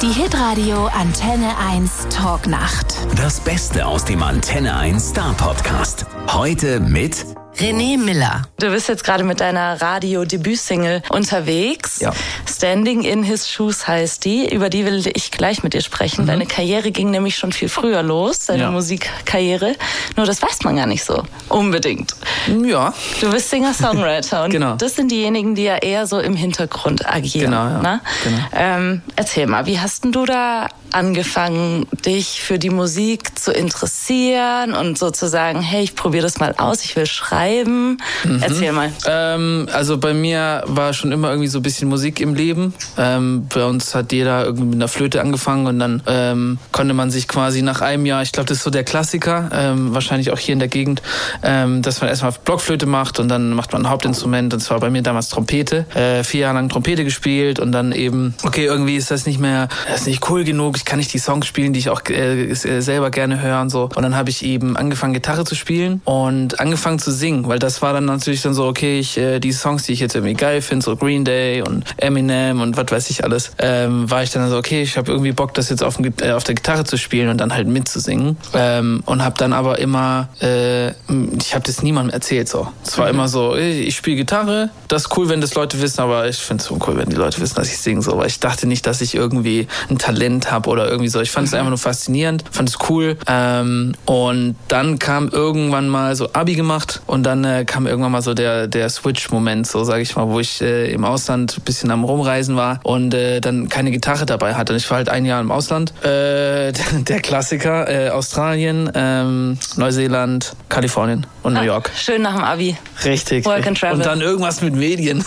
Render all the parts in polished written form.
Die Hitradio Antenne 1 Talknacht. Das Beste aus dem Antenne 1 Star Podcast. Heute mit René Miller. Du bist jetzt gerade mit deiner Radio-Debütsingle unterwegs. Ja. Standing in His Shoes heißt die. Über die will ich gleich mit dir sprechen. Deine Karriere ging nämlich schon viel früher los, deine Musikkarriere. Nur das weiß man gar nicht so unbedingt. Ja. Du bist Singer-Songwriter und Genau. das sind diejenigen, die ja eher so im Hintergrund agieren. Genau, ja. Ne? Genau. Erzähl mal, wie hast denn du da angefangen, dich für die Musik zu interessieren und so zu sagen, hey, ich probiere das mal aus, ich will schreiben. Erzähl mal. Also bei mir war schon immer irgendwie so ein bisschen Musik im Leben. Bei uns hat jeder irgendwie mit einer Flöte angefangen und dann konnte man sich quasi nach einem Jahr, ich glaube, das ist so der Klassiker, wahrscheinlich auch hier in der Gegend, dass man erstmal Blockflöte macht und dann macht man ein Hauptinstrument, und zwar bei mir damals Trompete. 4 Jahre lang Trompete gespielt und dann eben, okay, irgendwie ist das nicht cool genug, ich kann nicht die Songs spielen, die ich auch selber gerne höre und so. Und dann habe ich eben angefangen, Gitarre zu spielen und angefangen zu singen, weil das war dann natürlich dann so, okay, die Songs, die ich jetzt irgendwie geil finde, so Green Day und Eminem und was weiß ich alles, war ich dann so, okay, ich habe irgendwie Bock, das jetzt auf der Gitarre zu spielen und dann halt mitzusingen. Und habe dann aber immer, ich habe das niemandem erzählt so. Es war immer so, ich spiele Gitarre, das ist cool, wenn das Leute wissen, aber ich finde es uncool, wenn die Leute wissen, dass ich singe, so, weil ich dachte nicht, dass ich irgendwie ein Talent habe oder irgendwie so. Ich fand es einfach nur faszinierend, fand es cool. Und dann kam irgendwann mal so Abi gemacht und dann kam irgendwann mal so der Switch-Moment, so sage ich mal, wo ich im Ausland ein bisschen am Rumreisen war und dann keine Gitarre dabei hatte. Und ich war halt 1 Jahr im Ausland. Der Klassiker, Australien, Neuseeland, Kalifornien und New York. Schön nach dem Abi. Richtig. Work and travel. Und dann irgendwas mit Medien.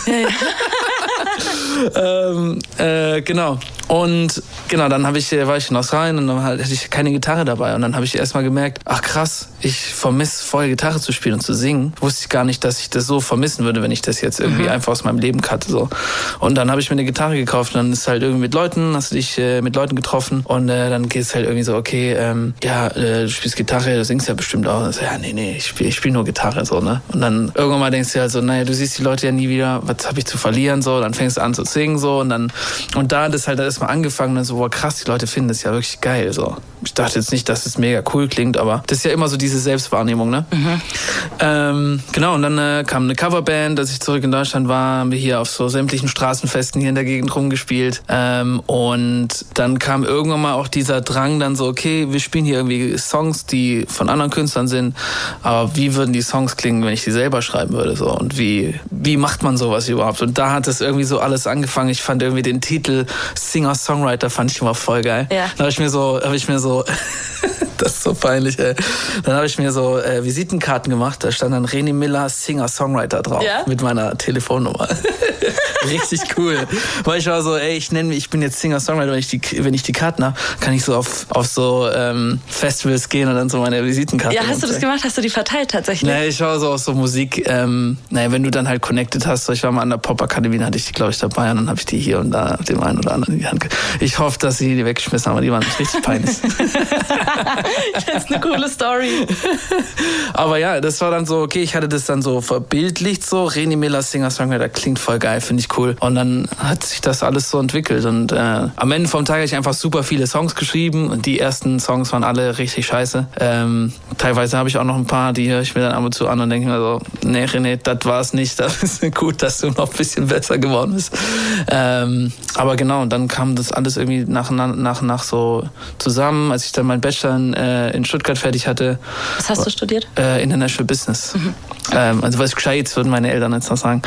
Genau. Und genau, dann war ich in Australien und dann hatte ich keine Gitarre dabei. Und dann habe ich erstmal gemerkt, ach krass, ich vermisse voll Gitarre zu spielen und zu singen. Wusste ich gar nicht, dass ich das so vermissen würde, wenn ich das jetzt irgendwie einfach aus meinem Leben cutte. So. Und dann habe ich mir eine Gitarre gekauft und dann ist halt irgendwie hast du dich mit Leuten getroffen und dann geht es halt irgendwie so, okay, du spielst Gitarre, du singst ja bestimmt auch. So, ja, nee, ich spiel nur Gitarre, so, ne? Und dann irgendwann mal denkst du halt so, naja, du siehst die Leute ja nie wieder, was habe ich zu verlieren, so. Dann fängst du an zu singen, so, und da hat es halt erstmal angefangen und dann so, boah, krass, die Leute finden das ja wirklich geil, so. Ich dachte jetzt nicht, dass es mega cool klingt, aber das ist ja immer so diese Selbstwahrnehmung, ne? Genau, und dann kam eine Coverband, als ich zurück in Deutschland war, haben wir hier auf so sämtlichen Straßenfesten hier in der Gegend rumgespielt. Und dann kam irgendwann mal auch dieser Drang dann so, okay, wir spielen hier irgendwie Songs, die von anderen Künstlern sind, aber wie würden die Songs klingen, wenn ich die selber schreiben würde, so? Und wie macht man sowas überhaupt? Und da hat es irgendwie so alles angefangen. Ich fand irgendwie den Titel Singer-Songwriter fand ich immer voll geil. Ja. Dann habe ich mir so das ist so peinlich, ey. Dann habe ich mir so Visitenkarten gemacht, da stand dann René Miller, Singer-Songwriter drauf, mit meiner Telefonnummer. Richtig cool. Weil ich war so, ey, ich bin jetzt Singer-Songwriter, wenn ich die Karten habe, kann ich so auf so Festivals gehen und dann so meine Visitenkarte. Ja, hast du das gemacht? Hast du die verteilt tatsächlich? Nee, ich war so auf so Musik, wenn du dann halt connected hast, so, ich war mal an der Pop-Akademie, da hatte ich die, glaube ich, dabei und dann habe ich die hier und da dem einen oder anderen in die Hand Ich hoffe, dass sie die weggeschmissen haben, aber die waren richtig peinlich. Das ist eine coole Story. Aber ja, das war dann so, okay, ich hatte das dann so verbildlicht, so René Miller, Singer-Songwriter, klingt voll geil, finde ich cool. Und dann hat sich das alles so entwickelt und am Ende vom Tag habe ich einfach super viele Songs geschrieben und die ersten Songs waren alle richtig scheiße. Teilweise habe ich auch noch ein paar, die höre ich mir dann ab und zu an und denke mir so, nee René, das war's nicht, das ist gut, dass du noch ein bisschen besser geworden bist. Aber genau, und dann kam das alles irgendwie nach so zusammen, als ich dann meinen Bachelor in Stuttgart fertig hatte. Was hast du studiert? International Business. Also was gescheit, würden meine Eltern jetzt noch sagen.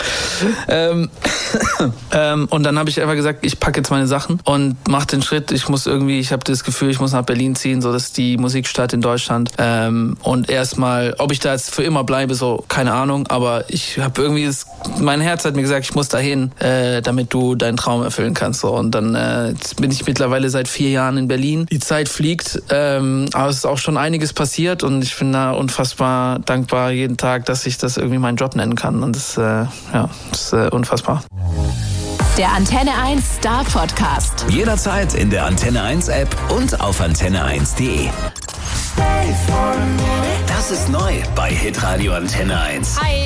Und dann habe ich einfach gesagt, ich packe jetzt meine Sachen und mache den Schritt. Ich habe das Gefühl, ich muss nach Berlin ziehen, so, das ist die Musikstadt in Deutschland. Und erstmal, ob ich da jetzt für immer bleibe, so, keine Ahnung, aber ich habe irgendwie, mein Herz hat mir gesagt, ich muss dahin, damit du deinen Traum erfüllen kannst. So. Und dann jetzt bin ich mittlerweile seit 4 Jahren in Berlin. Die Zeit fliegt, aber es ist auch schon einiges passiert und ich bin da unfassbar dankbar jeden Tag, dass ich das irgendwie meinen Job nennen kann. Und das ist unfassbar. Der Antenne 1 Star Podcast. jederzeit in der Antenne 1 App und auf antenne1.de. Das ist neu bei Hitradio Antenne 1. Hi,